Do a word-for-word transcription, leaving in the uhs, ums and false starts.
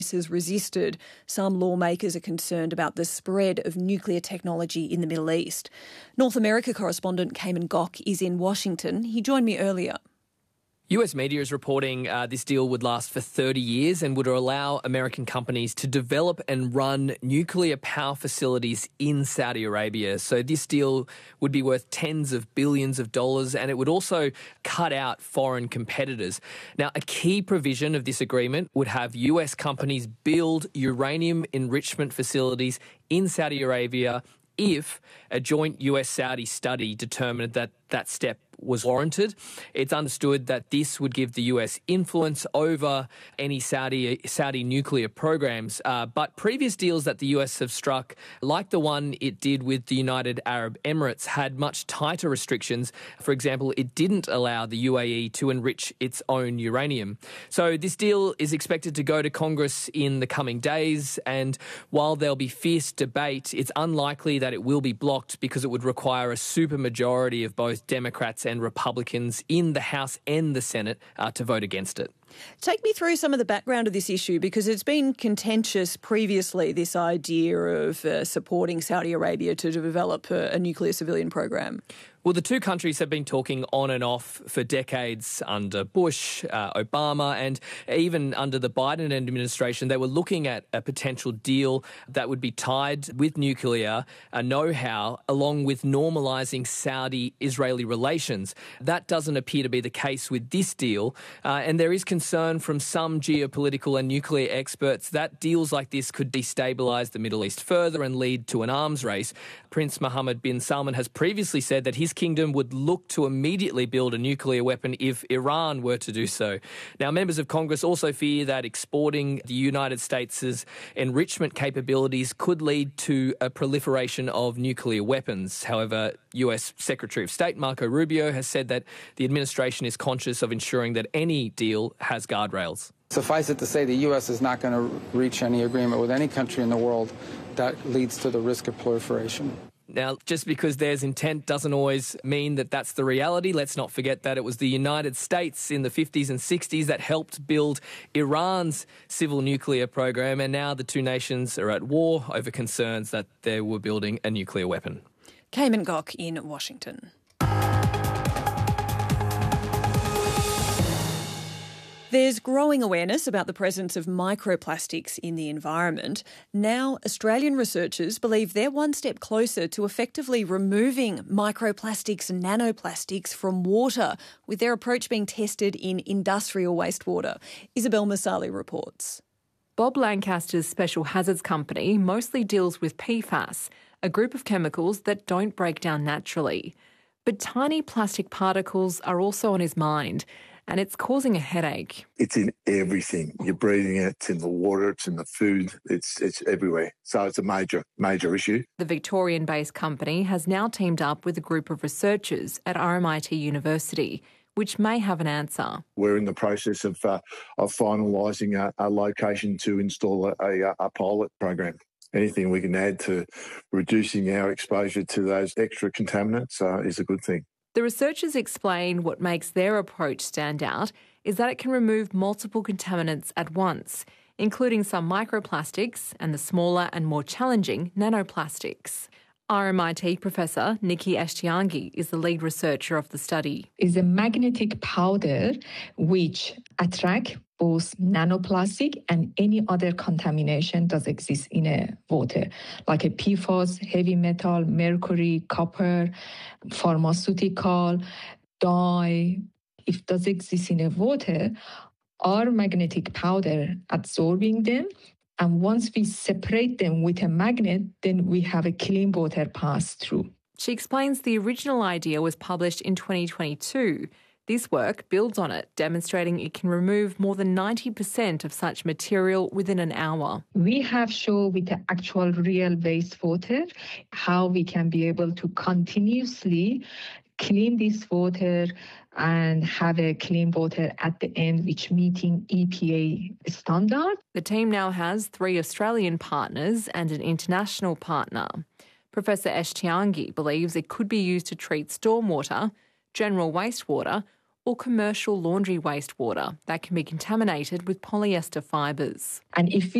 has resisted. Some lawmakers are concerned about the spread of nuclear technology in the Middle East. North America correspondent Cayman Gok is in Washington. He joined me earlier. U S media is reporting uh, this deal would last for thirty years and would allow American companies to develop and run nuclear power facilities in Saudi Arabia. So this deal would be worth tens of billions of dollars, and it would also cut out foreign competitors. Now, a key provision of this agreement would have U S companies build uranium enrichment facilities in Saudi Arabia if a joint U S-Saudi study determined that that step was warranted. It's understood that this would give the U S influence over any Saudi Saudi nuclear programs. Uh, but previous deals that the U S have struck, like the one it did with the United Arab Emirates, had much tighter restrictions. For example, it didn't allow the U A E to enrich its own uranium. So this deal is expected to go to Congress in the coming days, and while there'll be fierce debate, it's unlikely that it will be blocked because it would require a supermajority of both Democrats and Republicans in the House and the Senate uh, to vote against it. Take me through some of the background of this issue, because it's been contentious previously, this idea of uh, supporting Saudi Arabia to develop a, a nuclear civilian program. Well, the two countries have been talking on and off for decades under Bush, uh, Obama, and even under the Biden administration. They were looking at a potential deal that would be tied with nuclear uh, know-how, along with normalising Saudi-Israeli relations. That doesn't appear to be the case with this deal, uh, and there is concern from some geopolitical and nuclear experts that deals like this could destabilise the Middle East further and lead to an arms race. Prince Mohammed bin Salman has previously said that his kingdom would look to immediately build a nuclear weapon if Iran were to do so. Now, members of Congress also fear that exporting the United States' enrichment capabilities could lead to a proliferation of nuclear weapons. However, U S Secretary of State Marco Rubio has said that the administration is conscious of ensuring that any deal has guardrails. Suffice it to say, the U S is not going to reach any agreement with any country in the world that leads to the risk of proliferation. Now, just because there's intent doesn't always mean that that's the reality. Let's not forget that it was the United States in the fifties and sixties that helped build Iran's civil nuclear program, and now the two nations are at war over concerns that they were building a nuclear weapon. Cayman Gok in Washington. There's growing awareness about the presence of microplastics in the environment. Now, Australian researchers believe they're one step closer to effectively removing microplastics and nanoplastics from water, with their approach being tested in industrial wastewater. Isabel Masali reports. Bob Lancaster's Special Hazards Company mostly deals with P FAS, a group of chemicals that don't break down naturally. But tiny plastic particles are also on his mind, and it's causing a headache. It's in everything. You're breathing it, it's in the water, it's in the food, it's it's everywhere. So it's a major, major issue. The Victorian-based company has now teamed up with a group of researchers at R M I T University, which may have an answer. We're in the process of uh, of finalising a, a location to install a, a, a pilot program. Anything we can add to reducing our exposure to those extra contaminants uh, is a good thing. The researchers explain what makes their approach stand out is that it can remove multiple contaminants at once, including some microplastics and the smaller and more challenging nanoplastics. R M I T professor Nikki Ashtiangi is the lead researcher of the study. It's a magnetic powder which attracts both nanoplastic and any other contamination that exists in a water, like a P FAS, heavy metal, mercury, copper, pharmaceutical, dye. If it does exist in a water, our magnetic powder absorbing them, and once we separate them with a magnet, then we have a clean water pass through. She explains the original idea was published in twenty twenty-two. This work builds on it, demonstrating it can remove more than ninety percent of such material within an hour. We have shown with the actual real wastewater how we can be able to continuously clean this water and have a clean water at the end, which meeting E P A standard. The team now has three Australian partners and an international partner. Professor Ashtiangi believes it could be used to treat stormwater, general wastewater, or commercial laundry wastewater that can be contaminated with polyester fibres. And if we